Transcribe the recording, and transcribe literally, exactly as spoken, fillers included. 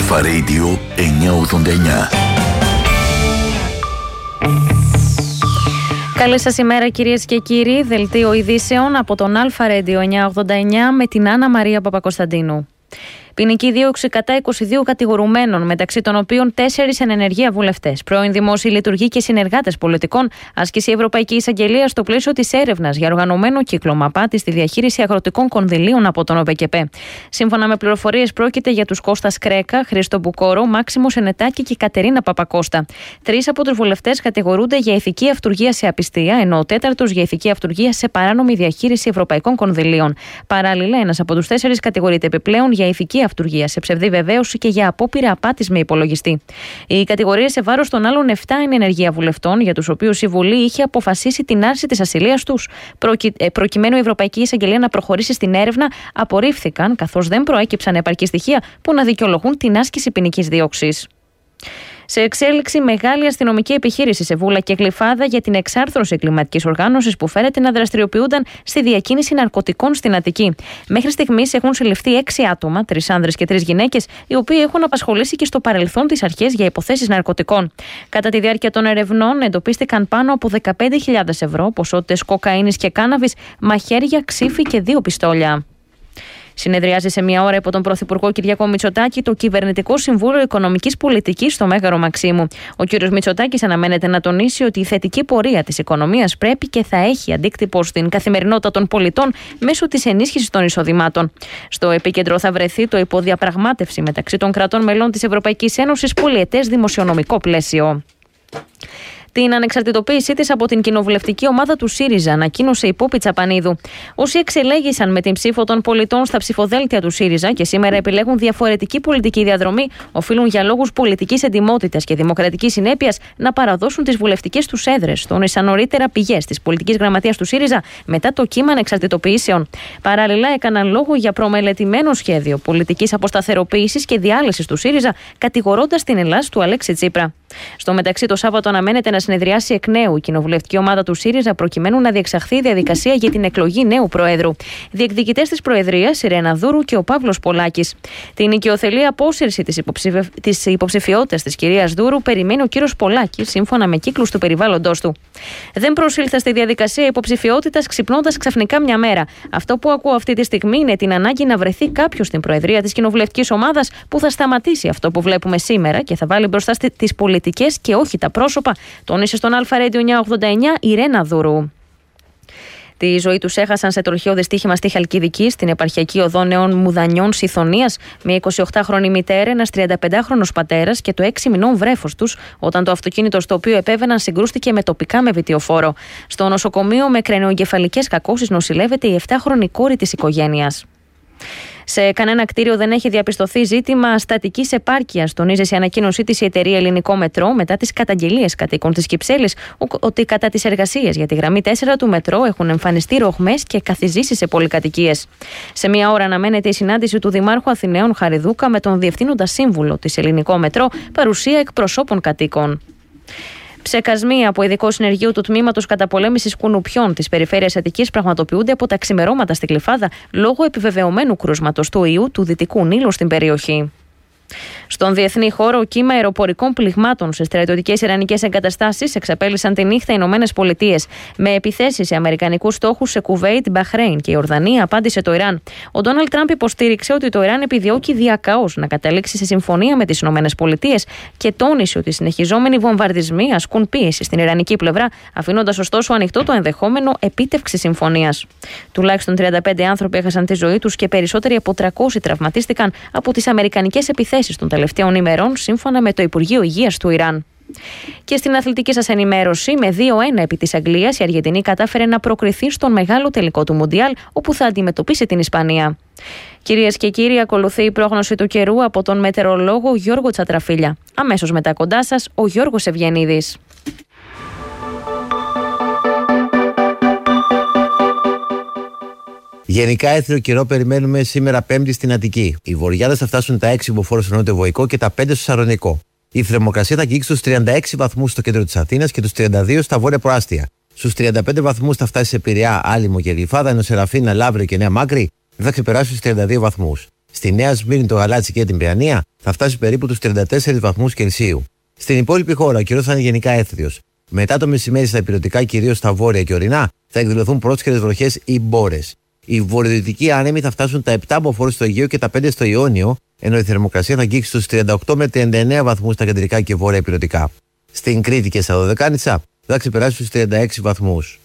Αλφα Radio εννιακόσια ογδόντα εννιά. Καλή σας ημέρα κυρίες και κύριοι. Δελτίο ειδήσεων από τον Αλφα Radio εννιακόσια ογδόντα εννιά με την Άννα Μαρία Παπακοσταντίνου. Ποινική δίωξη κατά είκοσι δύο κατηγορουμένων, μεταξύ των οποίων τέσσερις εν ενεργεία βουλευτές, πρώην δημόσιοι λειτουργοί και συνεργάτες πολιτικών, άσκησε η Ευρωπαϊκή Εισαγγελία στο πλαίσιο της έρευνας για οργανωμένο κύκλωμα απάτη στη διαχείριση αγροτικών κονδυλίων από τον ΟΠΕΚΕΠΕ. Σύμφωνα με πληροφορίες, πρόκειται για τους Κώστας Κρέκα, Χρήστο Μπουκόρο, Μάξιμο Σενετάκη και Κατερίνα Παπακώστα. Τρεις από τους βουλευτές κατηγορούνται για ηθική αυτουργία σε απιστία, ενώ ο τέταρτος για ηθική αυτουργία σε παράνομη διαχείριση ευρωπαϊκών κονδυλίων. Παράλληλα, ένας από τους τέσσερις κατηγορείται επιπλέον για ηθική αυτουργία σε ψευδή βεβαίωση και για απόπειρα απάτης με υπολογιστή. Οι κατηγορίες σε βάρος των άλλων επτά είναι ενεργεία βουλευτών, για τους οποίους η Βουλή είχε αποφασίσει την άρση της ασυλίας τους. Προκει... Προκειμένου η Ευρωπαϊκή Εισαγγελία να προχωρήσει στην έρευνα, απορρίφθηκαν, καθώς δεν προέκυψαν επαρκή στοιχεία που να δικαιολογούν την άσκηση ποινικής δίωξης. Σε εξέλιξη, μεγάλη αστυνομική επιχείρηση σε Βούλα και Γλυφάδα για την εξάρθρωση εγκληματικής οργάνωσης που φέρεται να δραστηριοποιούνταν στη διακίνηση ναρκωτικών στην Αττική. Μέχρι στιγμής έχουν συλληφθεί έξι άτομα, τρεις άνδρες και τρεις γυναίκες, οι οποίοι έχουν απασχολήσει και στο παρελθόν τις αρχές για υποθέσεις ναρκωτικών. Κατά τη διάρκεια των ερευνών, εντοπίστηκαν πάνω από δεκαπέντε χιλιάδες ευρώ, ποσότητες κοκαίνης και κάναβης, μαχαίρια, ξύφη και δύο πιστόλια. Συνεδριάζει σε μία ώρα υπό τον Πρωθυπουργό Κυριάκο Μητσοτάκη το Κυβερνητικό Συμβούλιο Οικονομικής Πολιτικής στο Μέγαρο Μαξίμου. Ο κ. Μητσοτάκης αναμένεται να τονίσει ότι η θετική πορεία της οικονομίας πρέπει και θα έχει αντίκτυπο στην καθημερινότητα των πολιτών μέσω της ενίσχυσης των εισοδημάτων. Στο επίκεντρο θα βρεθεί το υποδιαπραγμάτευση μεταξύ των κρατών μελών της Ευρωπαϊκής Ένωσης πολυετές δημοσιονομικό πλαίσιο. Την ανεξαρτητοποίησή της από την κοινοβουλευτική ομάδα του ΣΥΡΙΖΑ ανακοίνωσε η Πόπη Τσαπανίδου. Όσοι εξελέγησαν με την ψήφο των πολιτών στα ψηφοδέλτια του ΣΥΡΙΖΑ και σήμερα επιλέγουν διαφορετική πολιτική διαδρομή, οφείλουν για λόγους πολιτικής εντιμότητας και δημοκρατικής συνέπειας να παραδώσουν τις βουλευτικές τους έδρες, τόνισαν νωρίτερα πηγές της πολιτικής γραμματείας του ΣΥΡΙΖΑ μετά το κύμα ανεξαρτητοποιήσεων. Παράλληλα, έκαναν λόγο για προμελετημένο σχέδιο πολιτικής αποσταθεροποίησης και διάλυσης του ΣΥΡΙΖΑ, κατηγορώντας την Ελλάς του Αλέξη Τσίπρα. Στο μεταξύ, το Σάββατο αναμένεται να συνεδριάσει εκ νέου η κοινοβουλευτική ομάδα του ΣΥΡΙΖΑ προκειμένου να διεξαχθεί η διαδικασία για την εκλογή νέου Προέδρου. Διεκδικητές της Προεδρίας, η Ρένα Δούρου και ο Παύλος Πολάκης. Την οικειοθελή απόσυρση της υποψηφι... υποψηφιότητας της κυρίας Δούρου περιμένει ο κύριος Πολάκης, σύμφωνα με κύκλους του περιβάλλοντος του. Δεν προσήλθα στη διαδικασία υποψηφιότητας ξυπνώντας ξαφνικά μια μέρα. Αυτό που ακούω αυτή τη στιγμή είναι την ανάγκη να βρεθεί κάποιος στην Προεδρία της κοινοβουλευτικής ομάδας που θα σταματήσει αυτό που βλέπουμε σήμερα και θα βάλει μπροστά τις πολιτικές και όχι τα πρόσωπα, τόνισε στον Αλφα Radio εννιακόσια ογδόντα εννιά η Ρένα Δούρου. Τη ζωή τους έχασαν σε τροχαίο δυστύχημα στη Χαλκιδική, στην επαρχιακή οδό Νέων Μουδανιών Συθωνίας, μια εικοσιοκτάχρονη μητέρα, ένας τριανταπεντάχρονος πατέρας και το έξι μηνών βρέφος τους, όταν το αυτοκίνητο στο οποίο επέβαιναν συγκρούστηκε με τοπικά με βιτιοφόρο. Στο νοσοκομείο με κρανιοεγκεφαλικές κακώσεις νοσηλεύεται η επτάχρονη κόρη της οικογένειας. Σε κανένα κτίριο δεν έχει διαπιστωθεί ζήτημα στατικής επάρκειας, τονίζει σε ανακοίνωσή της η εταιρεία Ελληνικό Μετρό μετά τις καταγγελίες κατοίκων της Κυψέλης ότι κατά τις εργασίες για τη γραμμή τέσσερα του Μετρό έχουν εμφανιστεί ρογμές και καθιζήσεις σε πολυκατοικίες. Σε μία ώρα αναμένεται η συνάντηση του Δημάρχου Αθηναίων Χαριδούκα με τον Διευθύνοντα Σύμβουλο της Ελληνικό Μετρό, παρουσία εκπροσώπων κατοίκων. Ψεκασμοί από ειδικό συνεργείο του Τμήματος Καταπολέμησης Κουνουπιών της Περιφέρειας Αττικής πραγματοποιούνται από τα ξημερώματα στη Γλυφάδα λόγω επιβεβαιωμένου κρούσματος του ιού του Δυτικού Νείλου στην περιοχή. Στον διεθνή χώρο, κύμα αεροπορικών πληγμάτων σε στρατιωτικές ιρανικές εγκαταστάσεις εξαπέλυσαν τη νύχτα οι Ηνωμένες Πολιτείες με επιθέσεις σε αμερικανικούς στόχους σε Κουβέιτ, Μπαχρέιν και Ιορδανία, απάντησε το Ιράν. Ο Ντόναλντ Τραμπ υποστήριξε ότι το Ιράν επιδιώκει διακαώς να καταλήξει σε συμφωνία με τις Ηνωμένες Πολιτείες και τόνισε ότι οι συνεχιζόμενοι βομβαρδισμοί ασκούν πίεση στην ιρανική πλευρά, αφήνοντας ωστόσο ανοιχτό το ενδεχόμενο επίτευξη συμφωνίας. Τουλάχιστον τριάντα πέντε άνθρωποι έχασαν τη ζωή τους και περισσότεροι από τριακόσιοι τραυματίστηκαν από τις αμερικανικές επιθέσεις των τελευταίων ημερών, σύμφωνα με το Υπουργείο Υγείας του Ιράν. Και στην αθλητική σας ενημέρωση, με δύο ένα επί της Αγγλίας, η Αργεντινή κατάφερε να προκριθεί στον μεγάλο τελικό του Μουντιάλ, όπου θα αντιμετωπίσει την Ισπανία. Κυρίες και κύριοι, ακολουθεί η πρόγνωση του καιρού από τον μετεωρολόγο Γιώργο Τσατραφίλια. Αμέσως μετά κοντά σας, ο Γιώργος Ευγενίδης. Γενικά, έθριο καιρό περιμένουμε σήμερα Πέμπτη στην Αττική. Οι βορειάδες θα φτάσουν τα έξι μποφόρ στο νότιο-βοϊκό και τα πέντε στο Σαρονικό. Η θερμοκρασία θα αγγίξει τους τριάντα έξι βαθμούς στο κέντρο της Αθήνας και τους τριάντα δύο στα βόρεια προάστια. Στους τριάντα πέντε βαθμούς θα φτάσει σε Πειραιά, Άλυμο και Γλυφάδα, ενώ σε Ραφίνα, Λαύριο και Νέα Μάκρη δεν θα ξεπεράσει τους τριάντα δύο βαθμούς. Στη Νέα Σμύρνη, το Γαλάτσι και την Παιανία θα φτάσει περίπου τους τριάντα τέσσερις βαθμούς Κελσίου. Στην υπόλοιπη χώρα ο καιρός θα είναι γενικά έθριος. Μετά το μεσημέρι στα ηπειρωτικά, κυρίως στα βόρεια και ορεινά, θα εκδηλωθούν πρόσχερες βροχές ή μπόρες. Οι βορειοδυτικοί άνεμοι θα φτάσουν τα επτά μποφόρ στο Αιγαίο και τα πέντε στο Ιόνιο, ενώ η θερμοκρασία θα αγγίξει στους τριάντα οκτώ με τριάντα εννέα βαθμούς στα κεντρικά και βόρεια ηπειρωτικά. Στην Κρήτη και στα Δωδεκάνησα θα ξεπεράσει τους τριάντα έξι βαθμούς.